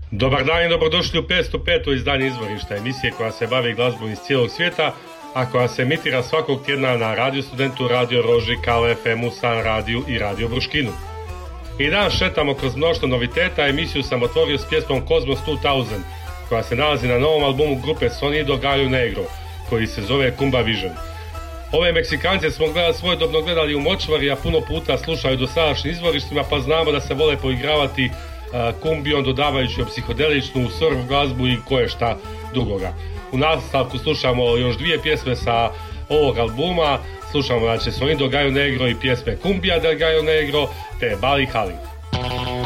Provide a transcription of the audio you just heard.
Dobar dan i dobrodošli u 505. izdanje Izvorišta, emisije koja se bavi glazbom iz cijelog svijeta, a koja se emitira svakog tjedna na Radio Studentu, Radio Roži, Kale FM-u, San Radiju i Radio Bruškinu. I danas šetamo kroz mnoštvo noviteta, emisiju sam otvorio s pjesmom Cosmos 2000, koja se nalazi na novom albumu grupe Sonido Gallo Negro, koji se zove Kumba Vision. Ove Meksikance smo svojedobno gledali u močvari, a puno puta slušaju do sadašnjim izvorištima, pa znamo da se vole poigravati kumbijom, dodavajući psihodeličnu surf glazbu i koje šta drugoga. U nastavku slušamo još dvije pjesme sa ovog albuma, slušamo Sonido Gallo Negro i pjesme Cumbia del Gallo Negro te Bali Hali.